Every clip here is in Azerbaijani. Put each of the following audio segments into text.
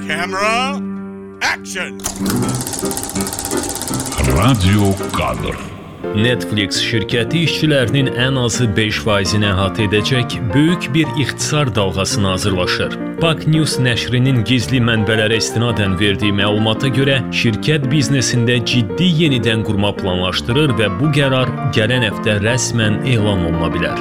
Camera, action! Radio kadr. Netflix şirkəti işçilərinin ən azı 5%-ni əhatə edəcək böyük bir ixtisar dalğasına hazırlaşır. PAK News nəşrinin gizli mənbələrə istinadən verdiyi məlumata görə şirkət biznesində ciddi yenidən qurma planlaşdırır və bu qərar gələn həftə rəsmən elan oluna bilər.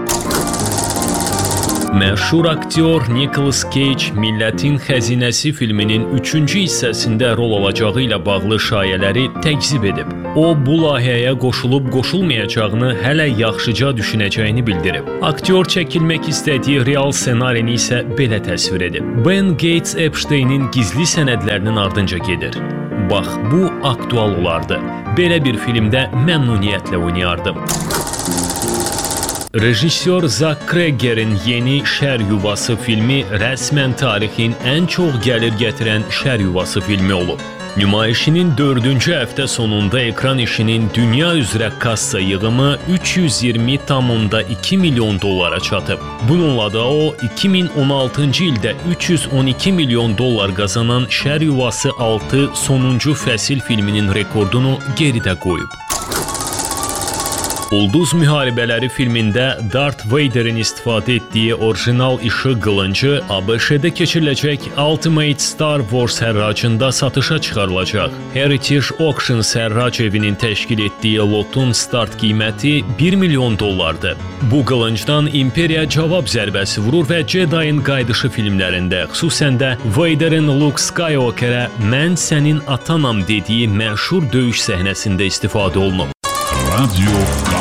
Məşhur aktyor Nicolas Cage Millətin Xəzinəsi filminin 3-cü hissəsində rol alacağı ilə bağlı şayələri təkzib edib. O, bu layihəyə qoşulub qoşulmayacağını hələ yaxşıca düşünəcəyini bildirib. Aktyor çəkilmək istədiyi real ssenarini isə belə təsvir edib. Ben Gates Epstein'in gizli sənədlərinin ardınca gedir. Bax, bu aktual olardı. Belə bir filmdə məmnuniyyətlə oynayardım. Rejissor Zak Cregger'in yeni Şər Yuvası filmi rəsmən tarixin ən çox gəlir gətirən Şər Yuvası filmi olub. Nümayişinin 4-cü həftə sonunda ekran işinin dünya üzrə kassa yığımı 320,2 milyon dollara çatıb. Bununla da o, 2016-cı ildə 312 milyon dollar qazanan Şər Yuvası 6 sonuncu fəsil filminin rekordunu geridə qoyub. Ulduz Müharibələri filmində Darth Vader'in istifadə etdiyi orijinal işıq qılıncı ABŞ-də keçiriləcək Ultimate Star Wars hərracında satışa çıxarılacaq. Heritage Auctions hərrac evinin təşkil etdiyi lotun start qiyməti 1 milyon dollardır. Bu qılıncdan İmperiya cavab zərbəsi vurur və Jedi'ın qayıdışı filmlərində, xüsusən də Vader'in Luke Skywalker'ə "Mən sənin atanam" dediyi məşhur döyüş səhnəsində istifadə olunub. Radio kadr.